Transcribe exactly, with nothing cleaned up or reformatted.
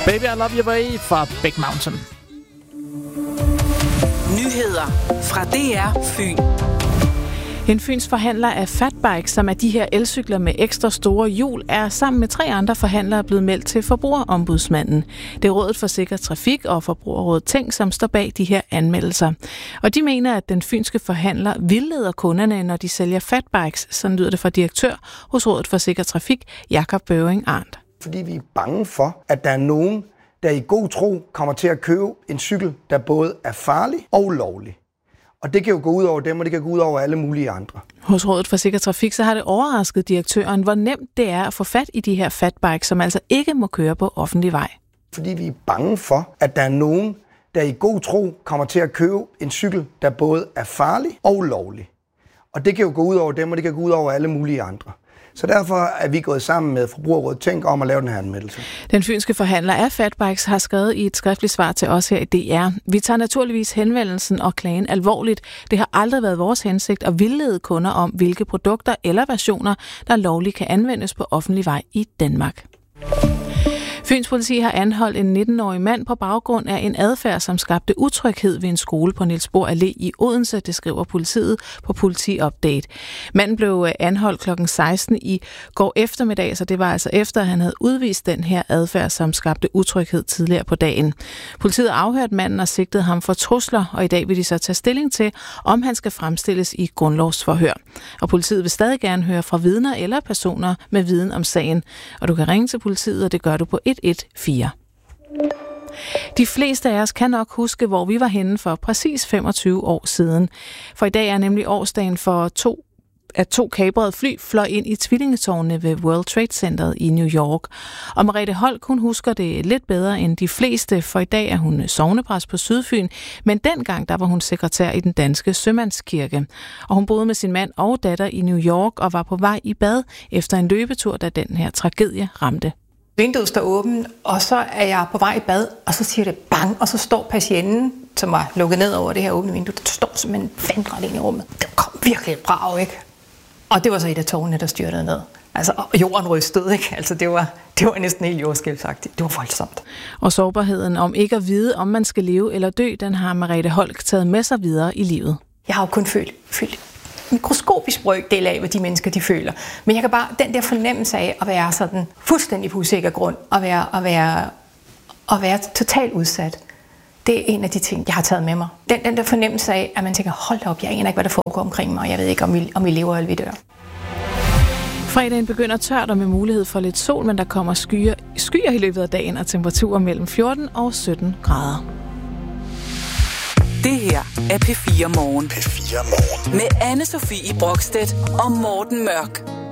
Baby, I love you, baby, fra Big Mountain. Nyheder fra D R Fyn. En Fyns forhandler af fatbikes, som er de her elcykler med ekstra store hjul, er sammen med tre andre forhandlere blevet meldt til Forbrugerombudsmanden. Det er Rådet for Sikker Trafik og Forbrugerrådet Tænk, som står bag de her anmeldelser. Og de mener, at den fynske forhandler vildleder kunderne, når de sælger fatbikes. Sådan lyder det fra direktør hos Rådet for Sikker Trafik, Jakob Bøving Arndt. Fordi vi er bange for, at der er nogen, der i god tro kommer til at købe en cykel, der både er farlig og ulovlig. Og det kan jo gå ud over dem, og det kan gå ud over alle mulige andre. Hos Rådet for Sikker Trafik så har det overrasket direktøren, hvor nemt det er at få fat i de her fatbikes, som altså ikke må køre på offentlig vej. Fordi vi er bange for, at der er nogen, der i god tro kommer til at købe en cykel, der både er farlig og ulovlig. Og det kan jo gå ud over dem, og det kan gå ud over alle mulige andre. Så derfor er vi gået sammen med Forbrugerrådet Tænk om at lave den her anmeldelse. Den fynske forhandler af fatbikes har skrevet i et skriftligt svar til os her i D R. Vi tager naturligvis henvendelsen og klagen alvorligt. Det har aldrig været vores hensigt at vildlede kunder om, hvilke produkter eller versioner, der lovligt kan anvendes på offentlig vej i Danmark. Fyns politi har anholdt en nitten-årig mand på baggrund af en adfærd, som skabte utryghed ved en skole på Niels Bohr Allé i Odense, det skriver politiet på Politi Update. Manden blev anholdt klokken seksten i går eftermiddag, så det var altså efter, at han havde udvist den her adfærd, som skabte utryghed tidligere på dagen. Politiet afhørte manden og sigtede ham for trusler, og i dag vil de så tage stilling til, om han skal fremstilles i grundlovsforhør. Og politiet vil stadig gerne høre fra vidner eller personer med viden om sagen. Og du kan ringe til politiet, og det gør du på et et fire. De fleste af os kan nok huske, hvor vi var henne for præcis femogtyve år siden. For i dag er nemlig årsdagen for to at to kabrede fly fløj ind i tvillingetårnene ved World Trade Centeret i New York. Og Merete Holk, hun husker det lidt bedre end de fleste, for i dag er hun sognepræst på Sydfyn, men dengang der var hun sekretær i den danske sømandskirke. Og hun boede med sin mand og datter i New York og var på vej i bad efter en løbetur, da den her tragedie ramte. Vinduet står åbent, og så er jeg på vej i bad, og så siger det bang, og så står patienten, som var lukket ned over det her åbne vindue, der står simpelthen vandret ind i rummet. Det kom virkelig et brag, ikke? Og det var så et af tårnene, der styrtede ned. Altså, og jorden rystede, ikke? Altså, det var, det var næsten helt jordskælvsagtigt. Det var voldsomt. Og sårbarheden om ikke at vide, om man skal leve eller dø, den har Merete Holk taget med sig videre i livet. Jeg har jo kun følt, følt mikroskopisk brøkdel af, hvad de mennesker, de føler. Men jeg kan bare, den der fornemmelse af at være sådan fuldstændig på usikker grund, og være, at være, at være totalt udsat, det er en af de ting, jeg har taget med mig. Den, den der fornemmelse af, at man tænker, hold op, jeg aner ikke, hvad der foregår omkring mig, og jeg ved ikke, om vi, om vi lever eller vi dør. Fredagen begynder tørt og med mulighed for lidt sol, men der kommer skyer, skyer i løbet af dagen og temperaturer mellem fjorten og sytten grader. Det her er P fire Morgen. P fire Morgen. Med Anne Sofie Brokstedt og Morten Mørk.